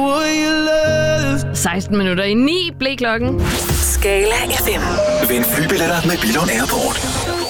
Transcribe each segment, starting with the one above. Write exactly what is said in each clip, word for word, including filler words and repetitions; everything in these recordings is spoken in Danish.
seksten minutter i ni blev klokken. Skala F M. Vind flybilletter med Billund Airport.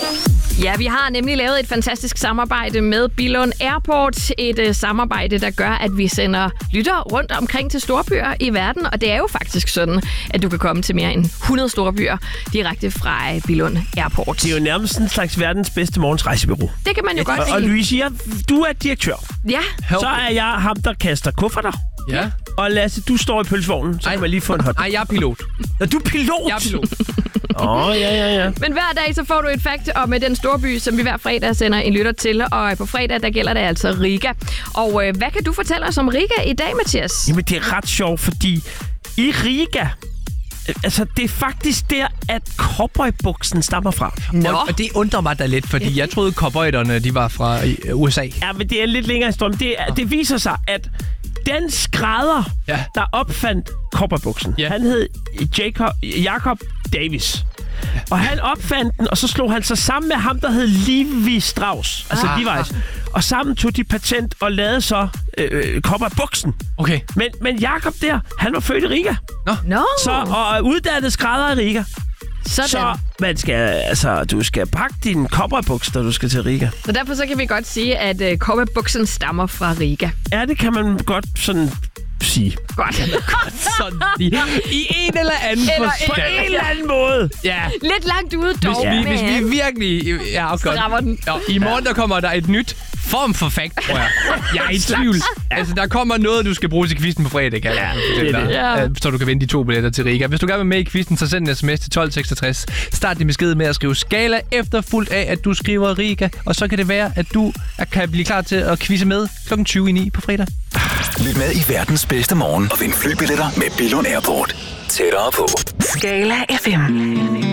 Ja, vi har nemlig lavet et fantastisk samarbejde med Billund Airport. Et uh, samarbejde, der gør, at vi sender lyttere rundt omkring til storbyer i verden. Og det er jo faktisk sådan, at du kan komme til mere end hundrede storbyer direkte fra uh, Billund Airport. Det er jo nærmest en slags verdens bedste morgensrejsebureau. Det kan man jo godt og, sige. og Louise, jeg, du er direktør. Ja. Så er jeg ham, der kaster kufferter. Ja. Og Lasse, du står i pølsevognen, så Ej. kan man lige få en hot. Nej, jeg er pilot. Er du pilot? Jeg er pilot. Åh, oh, ja, ja, ja. Men hver dag så får du et fact om den storby, som vi hver fredag sender en lytter til. Og på fredag, der gælder det altså Riga. Og øh, hvad kan du fortælle os om Riga i dag, Mathias? Jamen, det er ret sjovt, fordi i Riga, altså, det er faktisk der, at cowboybuksen stammer fra. Nå. Og det undrer mig da lidt, fordi jeg troede, cowboyderne, de var fra U S A. Ja, men det er en lidt længere historie. Det, det viser sig, at den skrædder, ja. der opfandt cowboybuksen, ja. han hed Jacob, Jacob Davis. Ja. Og han opfandt den, og så slog han sig sammen med ham, der hed Levi Strauss. Altså ah. Levi's. Og sammen tog de patent og lavede så øh, cowboybuksen. Okay. Men, men Jacob der, han var født i Riga. Nå. No. Så, og er uddannet skrædder i Riga. Sådan. Så man skal, altså, du skal pakke din cowboybuks, når du skal til Riga. Så derfor så kan vi godt sige, at uh, cowboybuksen stammer fra Riga. Ja, det kan man godt sådan sige. Godt. Godt sådan. I, I en eller anden eller På en eller anden måde. Ja. Lidt langt ude dog, hvis vi, men... hvis vi virkelig... Ja, godt. den. Ja, i morgen der kommer der et nyt form for fact, tror jeg. Jeg er i tvivl. Ja. Altså, der kommer noget, du skal bruge til quizzen på fredag, kan jeg. Ja, det er det. Ja. Så du kan vinde de to billetter til Riga. Hvis du gerne vil med i quizzen, så send en sms til tolv seksogtres. Start din besked med at skrive Skala, efterfulgt af, at du skriver Riga. Og så kan det være, at du kan blive klar til at quizze med klokken tyve i ni på fredag. Lyt med i verdens bedste morgen og vind flybilletter med Billund Airport. Tættere på. Skala F M.